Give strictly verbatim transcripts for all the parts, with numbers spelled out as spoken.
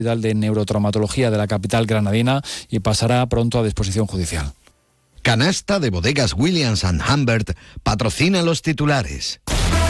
de neurotraumatología de la capital granadina y pasará pronto a disposición judicial. Canasta de Bodegas Williams and Humbert patrocina los titulares.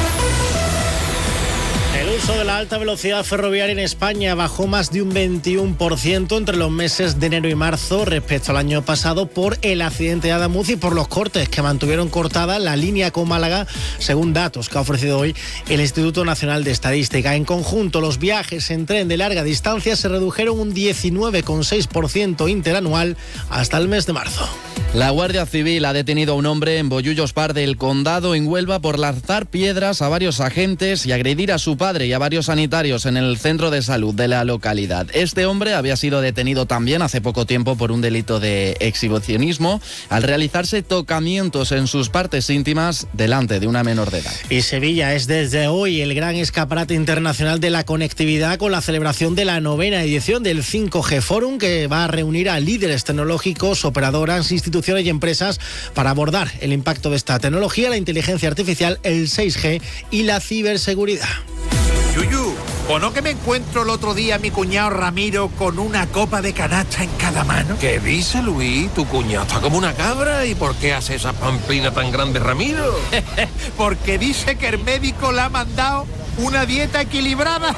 El uso de la alta velocidad ferroviaria en España bajó más de un veintiuno por ciento entre los meses de enero y marzo respecto al año pasado por el accidente de Adamuz y por los cortes que mantuvieron cortada la línea con Málaga, según datos que ha ofrecido hoy el Instituto Nacional de Estadística. En conjunto, los viajes en tren de larga distancia se redujeron un diecinueve coma seis por ciento interanual hasta el mes de marzo. La Guardia Civil ha detenido a un hombre en Bollullos Par del Condado, en Huelva, por lanzar piedras a varios agentes y agredir a su padre y a varios sanitarios en el centro de salud de la localidad. Este hombre había sido detenido también hace poco tiempo por un delito de exhibicionismo al realizarse tocamientos en sus partes íntimas delante de una menor de edad. Y Sevilla es desde hoy el gran escaparate internacional de la conectividad, con la celebración de la novena edición del cinco G Forum, que va a reunir a líderes tecnológicos, operadoras, instituciones y empresas para abordar el impacto de esta tecnología, la inteligencia artificial, el seis G y la ciberseguridad. Yuyu, ¿o no que me encuentro el otro día a mi cuñado Ramiro con una copa de canasta en cada mano? ¿Qué dice, Luis? Tu cuñado está como una cabra. ¿Y por qué hace esa pampina tan grande, Ramiro? Porque dice que el médico le ha mandado una dieta equilibrada.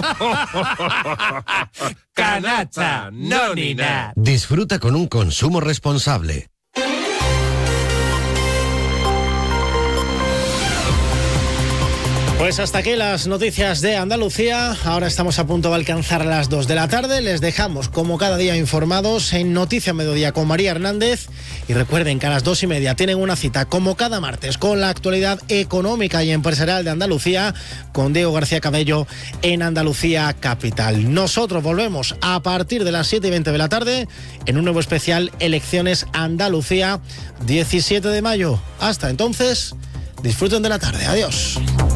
Canasta, no ni nada. Disfruta con un consumo responsable. Pues hasta aquí las noticias de Andalucía. Ahora estamos a punto de alcanzar las dos de la tarde. Les dejamos, como cada día, informados en Noticia Mediodía con María Hernández. Y recuerden que a las dos y media tienen una cita, como cada martes, con la actualidad económica y empresarial de Andalucía, con Diego García Cabello en Andalucía Capital. Nosotros volvemos a partir de las siete y veinte de la tarde en un nuevo especial Elecciones Andalucía, diecisiete de mayo. Hasta entonces, disfruten de la tarde. Adiós.